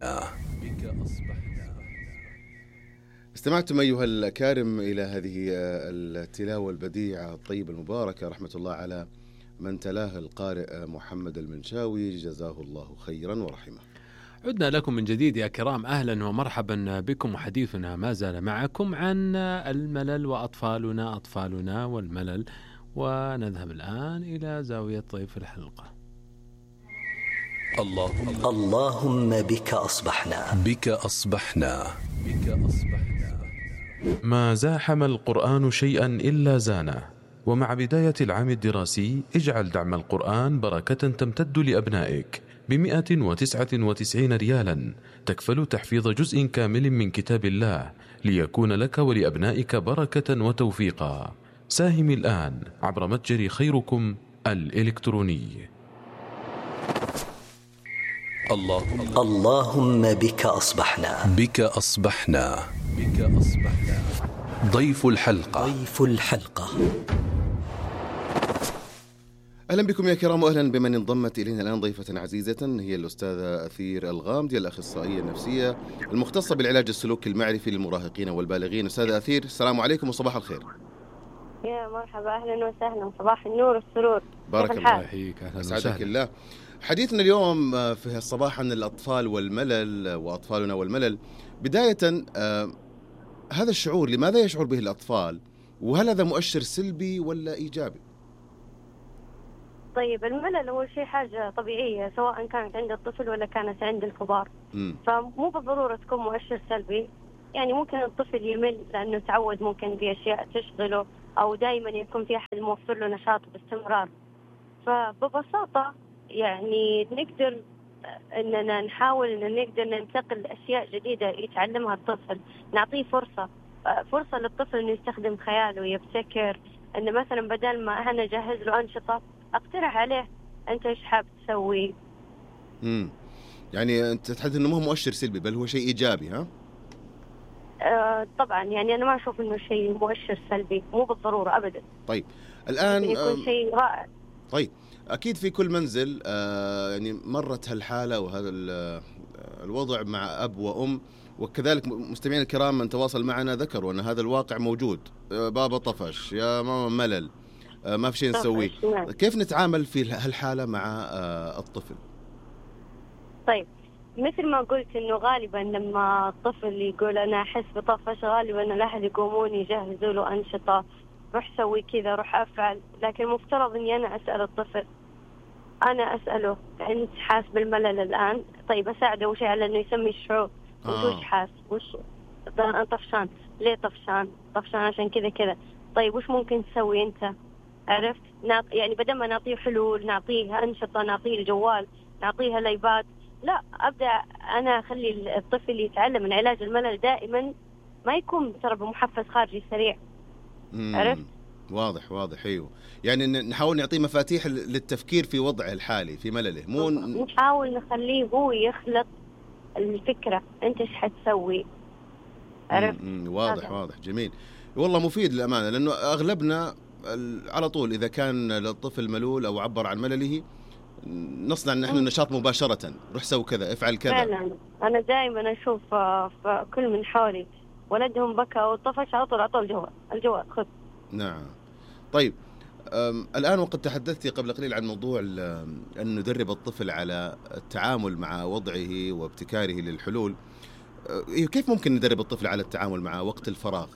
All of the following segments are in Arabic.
استمعتم أيها الأكارم إلى هذه التلاوة البديعة الطيبة المباركة، رحمة الله على من تلاه القارئ محمد المنشاوي، جزاه الله خيرا ورحمه. عدنا لكم من جديد يا كرام، أهلا ومرحبا بكم، وحديثنا ما زال معكم عن الملل وأطفالنا والملل. ونذهب الآن إلى زاوية ضيف الحلقة. اللهم بك أصبحنا ما زاحم القرآن شيئا إلا زانه. ومع بداية العام الدراسي اجعل دعم القرآن بركة تمتد لأبنائك ب199 ريالا، تكفل تحفيظ جزء كامل من كتاب الله ليكون لك ولأبنائك بركة وتوفيقا. ساهم الآن عبر متجر خيركم الإلكتروني. اللهم بك أصبحنا ضيف الحلقة. أهلا بكم يا كرام، وأهلا بمن انضمت إلينا الآن ضيفة عزيزة، هي الأستاذة أثير الغامدي، الأخصائية النفسية المختصة بالعلاج السلوكي المعرفي للمراهقين والبالغين. أستاذة أثير، السلام عليكم وصباح الخير. يا مرحبا، أهلا وسهلا، صباح النور والسرور. بارك الله فيك، أهلا أسعدك الله. حديثنا اليوم في الصباح عن الأطفال والملل وأطفالنا والملل. بداية هذا الشعور لماذا يشعر به الأطفال؟ وهل هذا مؤشر سلبي ولا إيجابي؟ طيب، الملل هو شيء حاجة طبيعية سواء كانت عند الطفل ولا كانت عند الكبار. فمو بالضرورة تكون مؤشر سلبي. يعني ممكن الطفل يمل لأنه تعود ممكن بأشياء تشغله، أو دائما يكون في أحد موفر له نشاط باستمرار. فببساطة يعني نقدر أننا نحاول أن نقدر ننتقل أشياء جديدة يتعلمها الطفل، نعطيه فرصة للطفل أنه يستخدم خياله، يبتكر. أنه مثلا بدل ما أنا أجهز له أنشطة، أقترح عليه أنت إيش حاب تسوي. يعني أنت تحدث أنه مو مؤشر سلبي بل هو شيء إيجابي، ها؟ طبعا يعني أنا ما أشوف أنه شيء مؤشر سلبي، مو بالضرورة أبدا. طيب الآن يكون شيء رائع. طيب أكيد في كل منزل يعني مرت هالحالة وهذا الوضع مع أب وأم، وكذلك مستمعين الكرام من تواصل معنا ذكروا أن هذا الواقع موجود. بابا طفش، يا ماما ملل، ما في شيء نسويه. كيف نتعامل في هالحالة مع الطفل؟ طيب، مثل ما قلت إنه غالبا لما الطفل يقول أنا أحس بطفش، غالبا الأهل يقومون يجهزوا له أنشطة، روح سوي كذا، روح أفعل. لكن مفترض إني أنا أسأل الطفل، أنا أسأله أنت حاس بالملل الآن؟ طيب أساعده وش على إنه يسمي الشعور. وش حاس؟ وش طفشان؟ ليه طفشان عشان كذا كذا. طيب وش ممكن تسوي أنت؟ عرفت؟ يعني بدل ما نعطيه حلول، نعطيه أنشطة، نعطيه الجوال، نعطيها الأيباد، لا، أبدأ أنا أخلي الطفل يتعلم من علاج الملل دائما ما يكون ترى بمحفز خارجي سريع. عرفت؟ واضح. أيوه، يعني نحاول نعطيه مفاتيح للتفكير في وضعه الحالي في ملله، مو نحاول نخليه هو يخلق الفكرة، أنت إيش حتسوي. عرفت؟ واضح جميل، والله مفيد للأمانة، لأنه أغلبنا على طول إذا كان الطفل ملول أو عبر عن ملله نصنع نحن النشاط مباشرة، روح سوي كذا، افعل كذا. فعلا أنا دائما أشوف في كل من حولي ولدهم بكى وطفش على طول الجوال خذ. نعم. طيب الآن وقد تحدثتي قبل قليل عن موضوع أن ندرب الطفل على التعامل مع وضعه وابتكاره للحلول. كيف ممكن ندرب الطفل على التعامل مع وقت الفراغ؟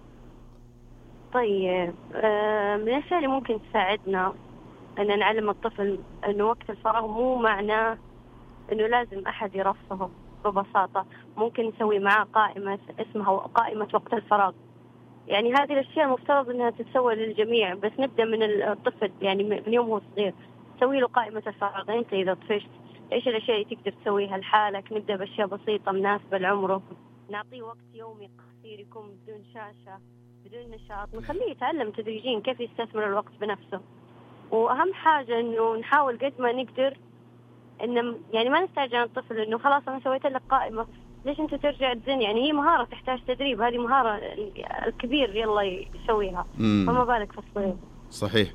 طيب من الأشياء اللي ممكن تساعدنا أن نعلم الطفل أنه وقت الفراغ مو معناه أنه لازم أحد يرفهه. ببساطة ممكن نسوي معاه قائمة اسمها قائمة وقت الفراغ. يعني هذه الأشياء المفترض أنها تتسوى للجميع، بس نبدأ من الطفل، يعني من يوم هو صغير تسوي له قائمة الفراغ. أنت إذا طفشت إيش الأشياء اللي تقدر تسويها لحالك؟ نبدأ بأشياء بسيطة مناسبة لعمره، نعطيه وقت يومي قصير يكون بدون شاشة بدون نشاط، نخليه يتعلم تدريجيا كيف يستثمر الوقت بنفسه. وأهم حاجة إنه نحاول قد ما نقدر إن يعني ما نستعجل عن الطفل إنه خلاص أنا سويت لك قائمة ليش أنت ترجع تزن. يعني هي مهارة تحتاج تدريب، هذه مهارة الكبير يلا يسويها، فما بالك في الصغير. صحيح.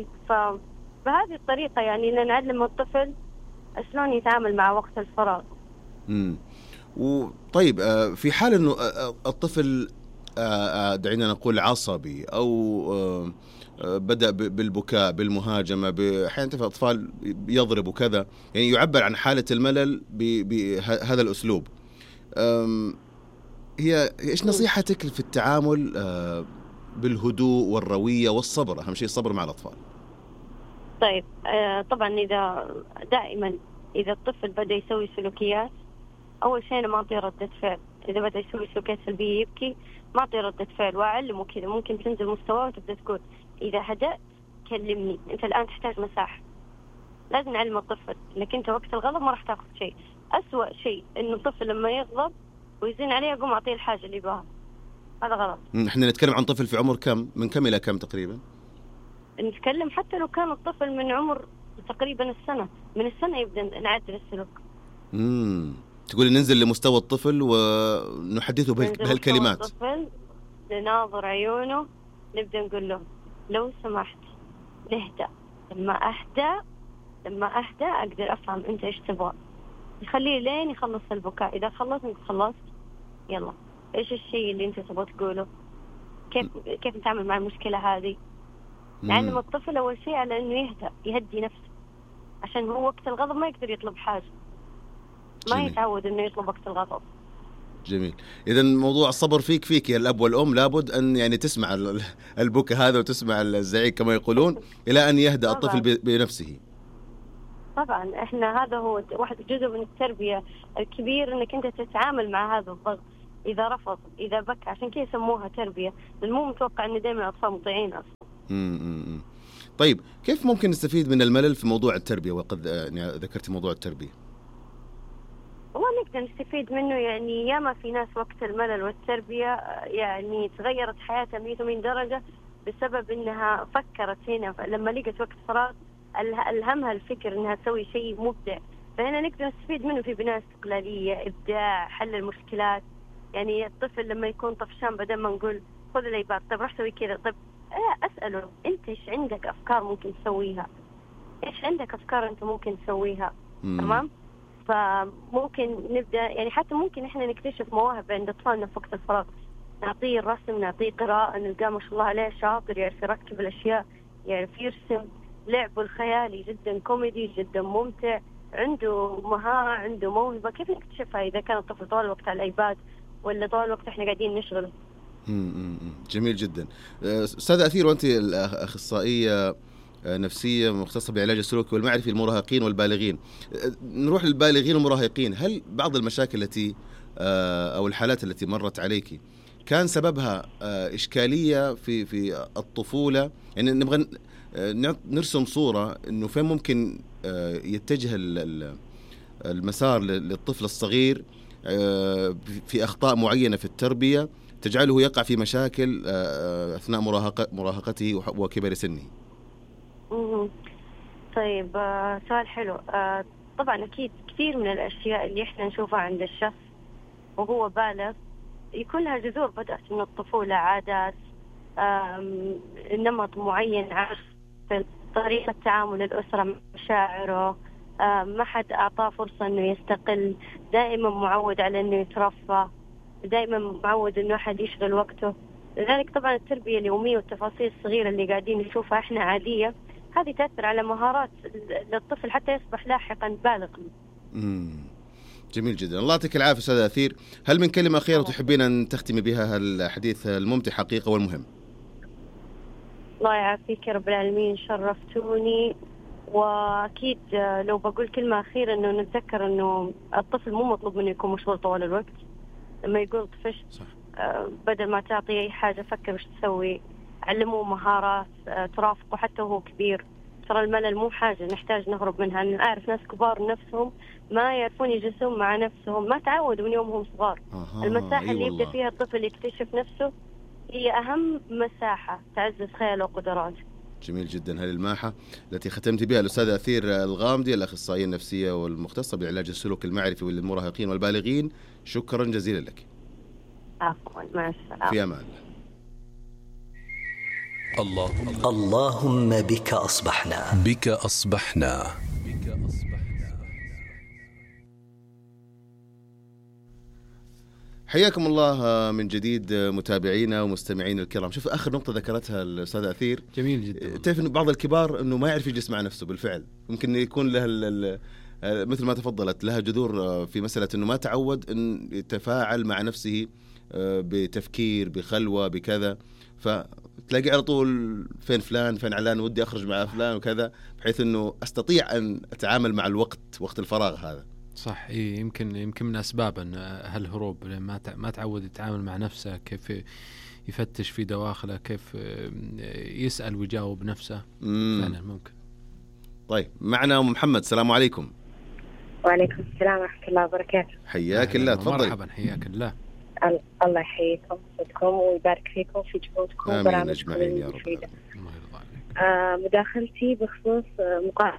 فبهذه الطريقة يعني إن نعلم الطفل شلون يتعامل مع وقت الفراغ. وطيب في حال انه الطفل دعينا نقول عصبي او بدأ بالبكاء بالمهاجمة، أحيانا أطفال يضرب وكذا، يعني يعبر عن حالة الملل بهذا الأسلوب، هي إيش نصيحتك في التعامل بالهدوء والروية والصبر؟ أهم شيء الصبر مع الأطفال. طيب طبعا دائما إذا الطفل بدأ يسوي سلوكيات، أول شيء أنا ما أعطيه ردة فعل. إذا بدأ يسوي سلوكيات سلبية يبكي، ما أعطيه ردة فعل وأعلمه كذا. ممكن تنزل مستواه وتبدأ تقول إذا هدأت كلمني، أنت الآن تحتاج مساحة. لازم نعلم الطفل إنك أنت وقت الغضب ما راح تأخذ شيء. أسوأ شيء إنه الطفل لما يغضب ويزين عليه أقوم أعطيه الحاجة اللي يبغاها، هذا غلط. إحنا نتكلم عن طفل في عمر كم؟ من كم إلى كم تقريبا؟ نتكلم حتى لو كان الطفل من عمر تقريبا السنة، من السنة يبدأ نعدل السلوك. تقولي ننزل لمستوى الطفل ونحدثه بهالكلمات. الطفل نناظر عيونه، نبدأ نقول له لو سمحت نهدأ، لما أهدأ أقدر أفهم أنت إيش تبغى. يخليه لين يخلص البكاء. إذا خلصت يلا إيش الشيء اللي أنت تبغى تقوله، كيف نتعامل مع المشكلة هذه. نعلم الطفل أول شيء على إنه يهدأ، يهدي نفسه، عشان هو وقت الغضب ما يقدر يطلب حاجة، ما يتعود إنه يطلب وقت الغضب. جميل. إذا موضوع الصبر فيك يا الأب والأم، لابد أن يعني تسمع البكاء هذا وتسمع الزعيق كما يقولون إلى أن يهدأ الطفل بنفسه. طبعا إحنا هذا هو واحد جزء من التربية الكبير، إنك أنت تتعامل مع هذا الضغط. إذا رفض، إذا بكى، عشان كذا يسموها تربية، لأن مو متوقع إن دائما الأطفال مطيعين أصلا. طيب كيف ممكن نستفيد من الملل في موضوع التربية؟ وقد يعني ذكرت موضوع التربية. والله نقدر نستفيد منه، يعني ياما في ناس وقت الملل والتربية يعني تغيرت حياتها 180 درجة بسبب إنها فكرت هنا لما لقت وقت فراغ ألهمها الفكر إنها تسوي شيء مبدع. فهنا نقدر نستفيد منه في بناء استقلالية، إبداع، حل المشكلات. يعني الطفل لما يكون طفشان بدل ما نقول خذ الأيباد، طيب راح سوي كذا، طيب أسأله أنت إيش عندك أفكار ممكن تسويها، إيش عندك أفكار أنت ممكن تسويها. تمام. فممكن نبدأ يعني حتى ممكن إحنا نكتشف مواهب عند أطفالنا في وقت الفراغ، نعطيه الرسم، نعطيه قراءة، نلقاه ما شاء الله عليه شاطر، يعرف يركب الأشياء، يعرف يرسم. لعبه الخيالي جدا كوميدي، جدا ممتع، عنده مهارة، عنده موهبة. كيف نكتشفها إذا كان الطفل طول الوقت على الأيباد ولا طول الوقت إحنا قاعدين نشغله؟ جميل جدا. أستاذة أثير، وأنت الأخصائية نفسية مختصة بعلاج السلوكي والمعرفي للمراهقين والبالغين، نروح للبالغين والمراهقين. هل بعض المشاكل التي أو الحالات التي مرت عليك كان سببها إشكالية في الطفولة؟ يعني نبغى نرسم صورة إنه فين ممكن يتجه المسار للطفل الصغير في أخطاء معينة في التربية تجعله يقع في مشاكل أثناء مراهقته وكبر سنه. طيب سؤال حلو. طبعا أكيد كثير من الأشياء اللي إحنا نشوفها عند الشخص وهو بالغ يكون لها جذور بدأت من الطفولة، عادات، نمط معين، عارف طريقة تعامل الأسرة مع مشاعره، ما حد أعطاه فرصة إنه يستقل، دائما معود على إنه يترفه، دائما معود إنه أحد يشغل وقته. لذلك طبعا التربية اليومية والتفاصيل الصغيرة اللي قاعدين نشوفها إحنا عادية، هذه تأثر على مهارات للطفل حتى يصبح لاحقا بالغ. جميل جدا. الله يعطيك العافية أستاذة أثير. هل من كلمة أخيرة تحبين أن تختمي بها الحديث الممتع حقيقة والمهم؟ الله يعافيك يا رب العالمين، شرفتوني. وأكيد لو بقول كلمة أخيرة إنه نتذكر إنه الطفل مو مطلوب منه يكون مشغول طوال الوقت. لما يقول طفشت بدل ما تعطيه أي حاجة فكر وش تسوي، علموه مهارات ترافقه حتى وهو كبير. ترى الملل مو حاجة نحتاج نهرب منها. أنا أعرف ناس كبار نفسهم ما يعرفون يجلسون مع نفسهم، ما تعودوا من يومهم صغار. المساحة اللي يبدأ فيها الطفل يكتشف نفسه هي أهم مساحة تعزز خياله وقدراته. جميل جدا. هذه الماحة التي ختمت بها الأستاذة أثير الغامدي، الأخصائية النفسية والمختصة بعلاج السلوك المعرفي للمراهقين والبالغين. شكرا جزيلا لك. عفوا، مع السلامة. في أمان الله. اللهم بك أصبحنا. حياكم الله من جديد متابعينا ومستمعينا الكرام. شوف آخر نقطة ذكرتها الأستاذ أثير جميل جدا. تعرف إن بعض الكبار إنه ما يعرف يجلس مع نفسه بالفعل، ممكن يكون له مثل ما تفضلت لها جذور في مسألة إنه ما تعود إن يتفاعل مع نفسه بتفكير بخلوة بكذا، فتلاقي على طول فين فلان فين علان ودي أخرج مع فلان وكذا، بحيث إنه أستطيع أن أتعامل مع الوقت وقت الفراغ هذا. صح. إيه يمكن من أسباب هالهروب ما تعود يتعامل مع نفسه، كيف يفتش في دواخله، كيف يسأل ويجاوب نفسه. فعلا ممكن. طيب معنا أم محمد، السلام عليكم. وعليكم السلام ورحمة الله وبركاته. حياك الله، تفضل. مرحبا، حياك الله. الله يحييكم ويبارك فيكم في جهودكم وبرامجكم المفيدة. مداخلتي بخصوص مقارنة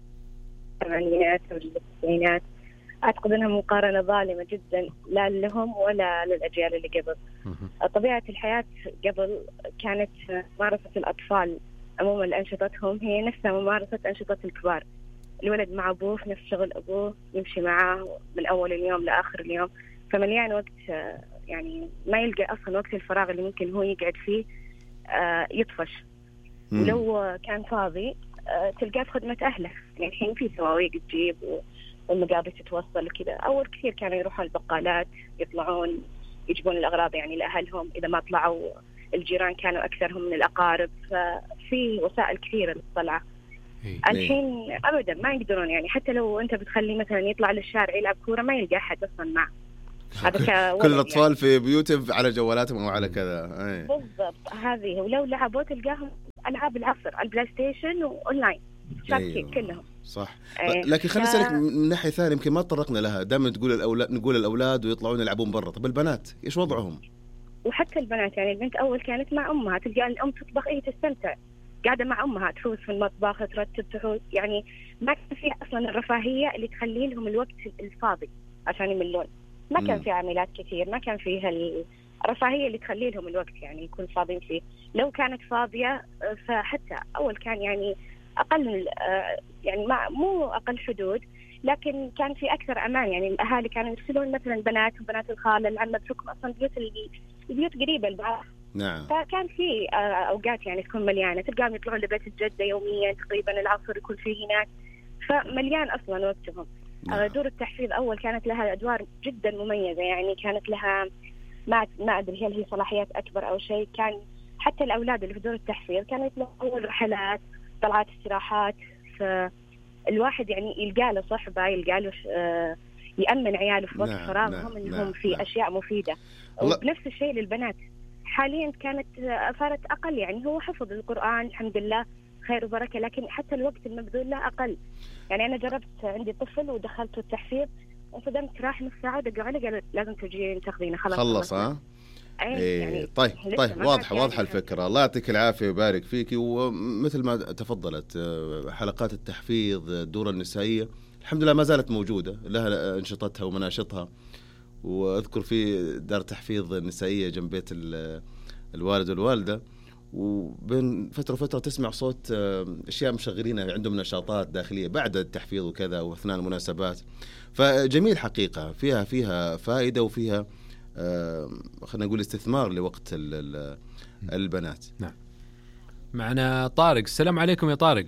الثمانينات والتسعينات، أعتقد أنها مقارنة ظالمة جدا، لا لهم ولا للأجيال اللي قبل. طبيعة الحياة قبل كانت ممارسة الأطفال عموما لأنشطتهم هي نفسها ممارسة أنشطة الكبار. الولد مع أبوه في نفس شغل أبوه، يمشي معاه من أول اليوم لآخر اليوم، فمليان وقت، يعني ما يلقى أصلا وقت الفراغ اللي ممكن هو يقعد فيه يطفش. ولو كان فاضي تلقاه في خدمة أهله. يعني الحين في سواويق تجيب والمقابل تتوصل وكذا. أول كثير كانوا يروحون البقالات، يطلعون يجيبون الأغراض يعني لأهلهم، إذا ما طلعوا الجيران كانوا أكثرهم من الأقارب، ففي وسائل كثيرة للطلعة. الحين أبدا ما يقدرون، يعني حتى لو أنت بتخلي مثلا يطلع للشارع يلعب كورة ما يلقى أحد أصلا معه. كل الأطفال يعني في بيوتهم على جوالاتهم أو على كذا. بالضبط هذه. ولو لعبوا تلقاهم ألعاب العصر، البلاي ستيشن وأونلاين شابكين كلهم. صح. لكن خليني أسألك من ناحية ثانية، يمكن ما تطرقنا لها. دائما نقول الأولاد ويطلعون يلعبون برا، طب البنات إيش وضعهم؟ وحتى البنات، يعني البنت أول كانت مع أمها، تلقى الأم تطبخ تستمتع، قاعدة مع أمها تفوز في المطبخ ترتب تحوز. يعني ما كان في أصلا الرفاهية اللي تخلي لهم الوقت الفاضي عشان يملون. ما كان في عمليات كثير، ما كان فيها الرفاهية اللي تخلي لهم الوقت يعني يكون فاضيين فيه. لو كانت فاضية فحتى أول كان يعني أقل، يعني مو أقل حدود، لكن كان في أكثر أمان. يعني الأهالي كانوا يرسلون مثلا بنات وبنات الخالة العمة، بحكم أصلا البيوت قريبة لبعض. نعم. فكان في أوقات يعني تكون مليانة، تلقاهم يطلعون لبيت الجدة يوميا تقريبا، العصر يكون فيه هناك، فمليان أصلا وقتهم. دور التحفيظ أول كانت لها أدوار جدا مميزة، يعني كانت لها ما أدري هل هي صلاحيات أكبر أو شيء. كان حتى الأولاد اللي في دور التحفيظ كانوا يطلعوا رحلات، طلعات، استراحات، فالواحد يعني يلقى له صحبة، يلقى له يأمن عياله في وقت فراغهم إنهم في أشياء مفيدة. ونفس الشيء للبنات. حاليا كانت صارت أقل، يعني هو حفظ القرآن الحمد لله خير وبركة، لكن حتى الوقت المبذول له أقل. يعني أنا جربت عندي طفل ودخلته التحفيظ، انصدمت، راح نص ساعة دقوا علي قالوا لازم تجين تاخذينه خلص. يعني طيب واضحة الفكرة. الله يعطيك العافية ويبارك فيك. ومثل ما تفضلت حلقات التحفيظ، الدورة النسائية الحمد لله ما زالت موجودة، لها أنشطتها ومناشطها. وأذكر في دار تحفيظ نسائية جنب بيت الوالد والوالدة، وبين فترة وفترة تسمع صوت أشياء مشغلينها، عندهم نشاطات داخلية بعد التحفيظ وكذا وأثناء المناسبات. فجميل حقيقة، فيها فائدة وفيها خلينا نقول استثمار لوقت البنات. نعم. معنا طارق، السلام عليكم يا طارق.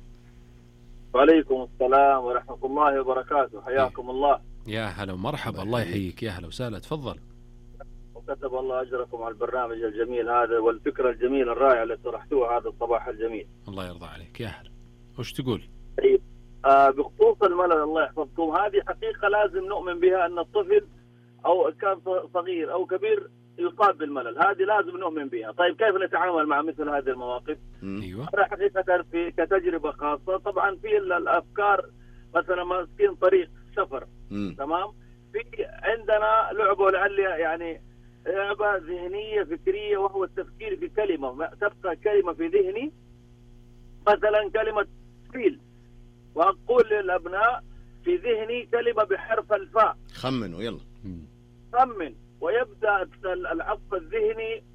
وعليكم السلام ورحمة الله وبركاته، حياكم الله. يا هلا ومرحبا، الله يحييك، يا هلا وسهلا، تفضل. وكتب الله أجركم على البرنامج الجميل هذا والفكرة الجميلة الرائعة اللي طرحتوها هذا الصباح الجميل. الله يرضى عليك، يا هلا. وش تقول؟ طيب بخصوص الملل الله يحفظكم، هذه حقيقة لازم نؤمن بها، أن الطفل أو كان صغير أو كبير يصاب بالملل، هذه لازم نؤمن بها. طيب كيف نتعامل مع مثل هذه المواقف؟ أيوة. أنا حقيقة كتجربة خاصة، طبعا في الأفكار مثلا ماسكين طريق سفر، تمام، في عندنا لعبة لعل يعني لعبة ذهنية فكرية، وهو التفكير في كلمة، تبقى كلمة في ذهني، مثلا كلمة فيل، وأقول للأبناء في ذهني كلمة بحرف الفاء، خمنوا يلا، خمن، ويبدأ العصف الذهني،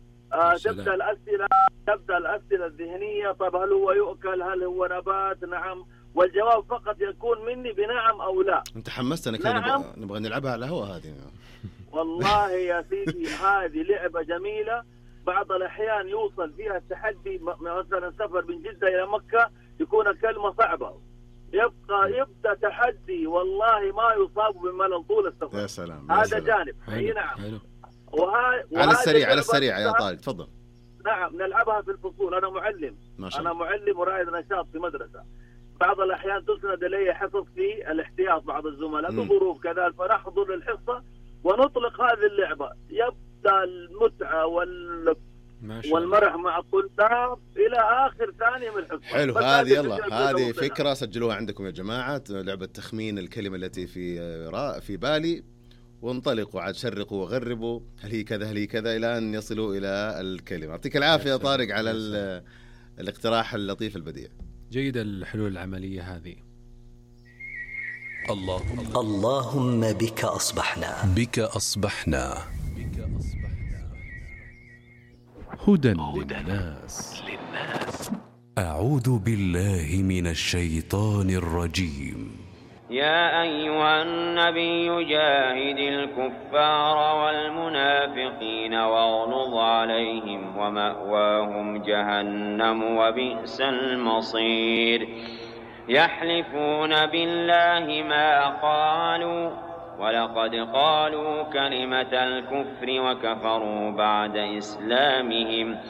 تبدأ الأسئلة الذهنية. طب هل هو يؤكل؟ هل هو نبات؟ نعم، والجواب فقط يكون مني بنعم أو لا. أنت حمستنا كده، نبغى نلعبها على الهواء هذه. والله يا سيدي هذه لعبة جميلة. بعض الأحيان يوصل فيها التحدي، مثلا سفر من جدة إلى مكة يكون كلمة صعبة، يبدأ تحدي والله ما يصاب بملل طول السفر. يا سلام. هذا جانب. حلو. نعم. حلو. على السريع يا طارق تفضل. نعم نلعبها في الفصول. أنا معلم، ما شاء الله. أنا معلم ورائد نشاط في مدرسة. بعض الأحيان تسند إلي حصص في الاحتياط بعض الزملاء بظروف كذا، فنحضر الحصة ونطلق هذه اللعبة. يبدأ المتعة والمرح مع الطلاب إلى آخر ثانية من الحصة. حلو. هذه يلا هذه فكرة سجلوها عندكم يا جماعة، لعبة تخمين الكلمة التي في بالي، وانطلقوا عاد شرقوا وغربوا هل هي كذا هل هي كذا إلى أن يصلوا إلى الكلمة. يعطيك العافية يا طارق على الاقتراح اللطيف البديع. جيدة الحلول العملية هذه. اللهم بك أصبحنا هدى للناس. أعوذ بالله من الشيطان الرجيم. يا أيها النبي جاهد الكفار والمنافقين واغلظ عليهم ومأواهم جهنم وبئس المصير. يحلفون بالله ما قالوا ولقد قالوا كلمة الكفر وكفروا بعد إسلامهم